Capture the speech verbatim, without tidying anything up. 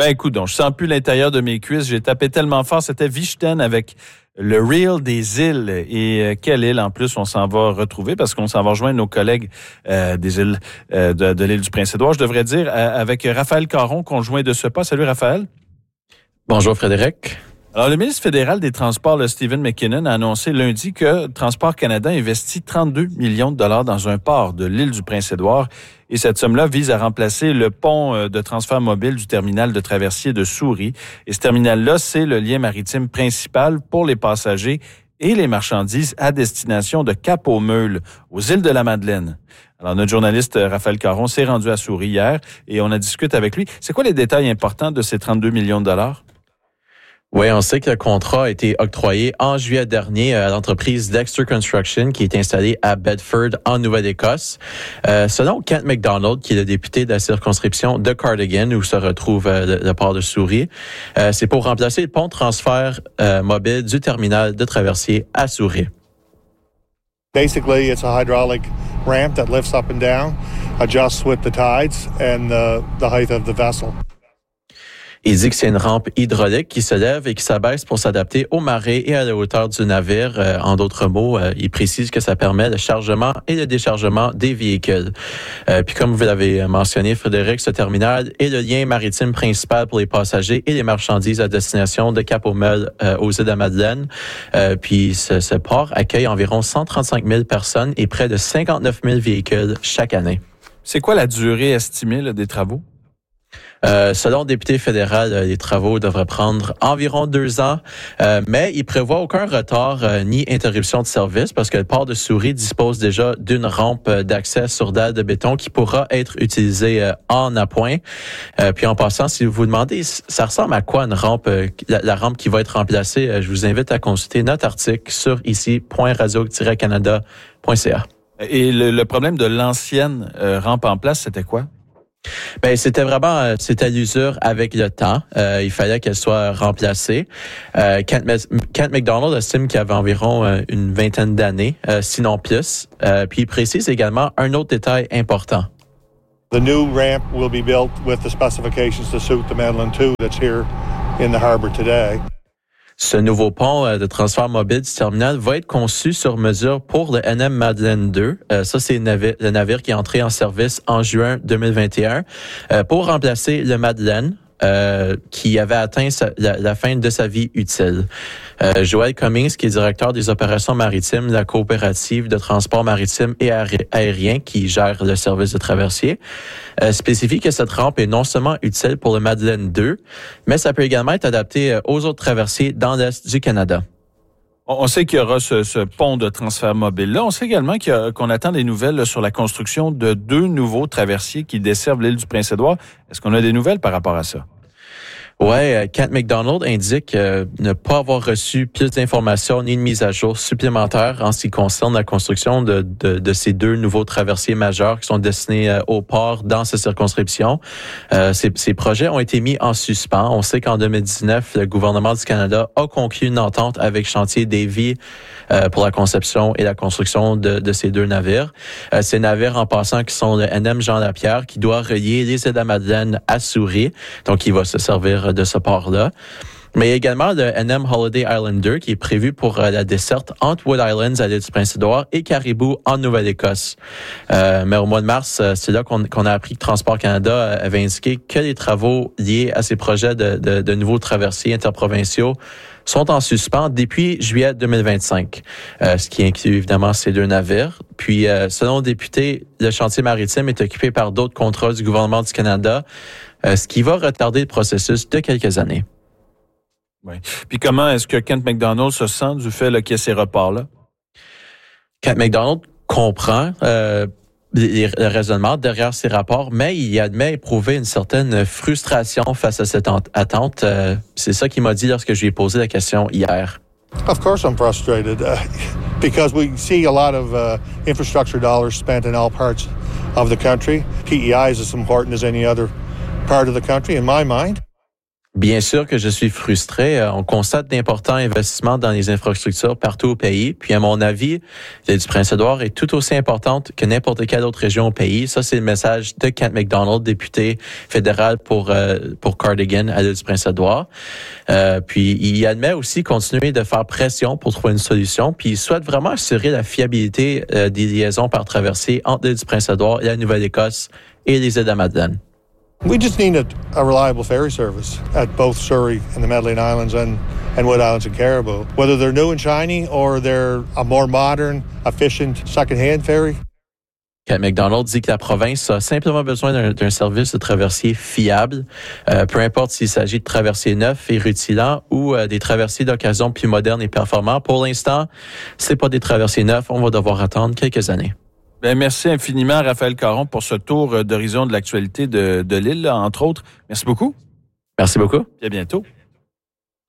Ben écoute, donc, je sens plus l'intérieur de mes cuisses. J'ai tapé tellement fort. C'était Vichten avec le Reel des îles. Et euh, quelle île, en plus, on s'en va retrouver parce qu'on s'en va rejoindre nos collègues euh, des îles euh, de, de l'île du Prince-Édouard, je devrais dire, euh, avec Raphaël Caron, conjoint de ce pas. Salut, Raphaël. Bonjour, Frédéric. Alors, le ministre fédéral des Transports, le Stephen McKinnon, a annoncé lundi que Transport Canada investit trente-deux millions de dollars dans un port de l'île du Prince-Édouard. Et cette somme-là vise à remplacer le pont de transfert mobile du terminal de traversier de Souris. Et ce terminal-là, c'est le lien maritime principal pour les passagers et les marchandises à destination de Cap-aux-Meules, aux îles de la Madeleine. Alors, notre journaliste Raphaël Caron s'est rendu à Souris hier et on a discuté avec lui. C'est quoi les détails importants de ces trente-deux millions de dollars? Oui, on sait que le contrat a été octroyé en juillet dernier à l'entreprise Dexter Construction qui est installée à Bedford, en Nouvelle-Écosse. Euh, selon Kent MacDonald, qui est le député de la circonscription de Cardigan, où se retrouve euh, le, le port de Souris, euh, c'est pour remplacer le pont de transfert euh, mobile du terminal de traversier à Souris. Basically, it's a hydraulic ramp that lifts up and down, adjusts with the tides and the, the height of the vessel. Il dit que c'est une rampe hydraulique qui se lève et qui s'abaisse pour s'adapter aux marées et à la hauteur du navire. Euh, en d'autres mots, euh, il précise que ça permet le chargement et le déchargement des véhicules. Euh, puis comme vous l'avez mentionné, Frédéric, ce terminal est le lien maritime principal pour les passagers et les marchandises à destination de Cap-aux-Meules euh, aux îles de la Madeleine. Euh, puis ce, ce port accueille environ cent trente-cinq mille personnes et près de cinquante-neuf mille véhicules chaque année. C'est quoi la durée estimée là, des travaux? Euh, selon le député fédéral, les travaux devraient prendre environ deux ans, euh, mais il prévoit aucun retard euh, ni interruption de service parce que le port de Souris dispose déjà d'une rampe d'accès sur dalle de béton qui pourra être utilisée euh, en appoint. Euh, puis en passant, si vous vous demandez, ça ressemble à quoi une rampe, euh, la, la rampe qui va être remplacée, euh, je vous invite à consulter notre article sur ici point radio tiret canada point c a. Et le, le problème de l'ancienne euh, rampe en place, c'était quoi? Ben c'était vraiment euh, c'était l'usure avec le temps. Euh, il fallait qu'elle soit remplacée. Euh, Kent, Kent MacDonald estime qu'il y avait environ euh, une vingtaine d'années, euh, sinon plus. Euh, puis il précise également un autre détail important. The new ramp will be built with the specifications to suit the Madeleine two that's here in the harbor today. Ce nouveau pont de transfert mobile du terminal va être conçu sur mesure pour le N M Madeleine deux. Euh, ça, c'est le navire, le navire qui est entré en service en juin deux mille vingt et un euh, pour remplacer le Madeleine. Euh, qui avait atteint sa, la, la fin de sa vie utile. Euh, Joël Cummings, qui est directeur des opérations maritimes de la coopérative de transport maritime et aérien qui gère le service de traversier, euh, spécifie que cette rampe est non seulement utile pour le Madeleine deux, mais ça peut également être adapté aux autres traversiers dans l'Est du Canada. On sait qu'il y aura ce, ce pont de transfert mobile-là. On sait également qu'il y a, qu'on attend des nouvelles là, sur la construction de deux nouveaux traversiers qui desservent l'île du Prince-Édouard. Est-ce qu'on a des nouvelles par rapport à ça? Ouais, Kent MacDonald indique euh, ne pas avoir reçu plus d'informations ni de mise à jour supplémentaire en ce qui concerne la construction de, de, de ces deux nouveaux traversiers majeurs qui sont destinés euh, au port dans cette circonscription. Euh, ces, ces projets ont été mis en suspens. On sait qu'en deux mille dix-neuf, le gouvernement du Canada a conclu une entente avec Chantier Davy euh, pour la conception et la construction de, de ces deux navires. Euh, ces navires, en passant, qui sont le N M Jean Lapierre, qui doit relier les îles de la Madeleine à Souris, donc il va se servir de ce port-là. Mais il y a également le N M Holiday Islander qui est prévu pour euh, la desserte entre Wood Islands à l'île du Prince-Édouard et Caribou en Nouvelle-Écosse. Euh, mais au mois de mars, euh, c'est là qu'on, qu'on a appris que Transport Canada avait indiqué que les travaux liés à ces projets de, de, de nouveaux traversiers interprovinciaux sont en suspens depuis juillet deux mille vingt-cinq, euh, ce qui inclut évidemment ces deux navires. Puis, euh, selon le député, le chantier maritime est occupé par d'autres contrats du gouvernement du Canada, euh, ce qui va retarder le processus de quelques années. Oui. Puis comment est-ce que Kent MacDonald se sent du fait là, qu'il y a ces reports-là? Kent MacDonald comprend euh, le raisonnement derrière ces rapports, mais il admet éprouver une certaine frustration face à cette attente. Euh, c'est ça qu'il m'a dit lorsque je lui ai posé la question hier. Of course I'm frustrated uh, because we see a lot of uh, infrastructure dollars spent in all parts of the country. P E I is as important as any other part of the country in my mind. Bien sûr que je suis frustré. On constate d'importants investissements dans les infrastructures partout au pays. Puis, à mon avis, l'île du Prince-Édouard est tout aussi importante que n'importe quelle autre région au pays. Ça, c'est le message de Kent McDonald, député fédéral pour euh, pour Cardigan à l'île du Prince-Édouard. Euh, puis, il admet aussi continuer de faire pression pour trouver une solution. Puis, il souhaite vraiment assurer la fiabilité euh, des liaisons par traversée entre l'île du Prince-Édouard et la Nouvelle-Écosse et les îles de la Madeleine. We just need a, a reliable ferry service at both Surrey and the Madeline Islands and, and Wood Islands and Caribou. Whether they're new and shiny or they're a more modern, efficient second-hand ferry. Kent McDonald dit que la province a simplement besoin d'un, d'un service de traversier fiable, euh, peu importe s'il s'agit de traversiers neufs et rutilants ou euh, des traversiers d'occasion plus modernes et performants. Pour l'instant, c'est pas des traversiers neufs, on va devoir attendre quelques années. Bien, merci infiniment, Raphaël Caron, pour ce tour d'horizon de l'actualité de, de l'île, entre autres. Merci beaucoup. Merci beaucoup. Et à bientôt.